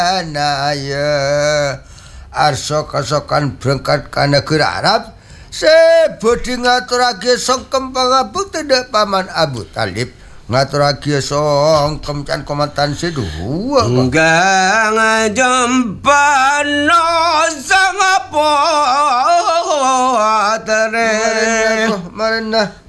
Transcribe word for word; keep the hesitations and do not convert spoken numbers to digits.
anaya arsa kasokan berangkat ka negara Arab sebodhi ngaturake songkem pangabuk tedhek paman Abu Talib ngaturake songkem can komandan seduwa Gang jempano sang apa tere marena